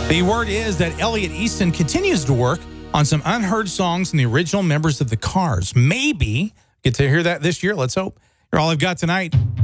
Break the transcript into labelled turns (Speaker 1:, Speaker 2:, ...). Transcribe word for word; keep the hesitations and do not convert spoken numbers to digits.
Speaker 1: The word is that Elliot Easton continues to work on some unheard songs from the original members of the Cars. Maybe get to hear that this year. Let's hope. You're all I've got tonight.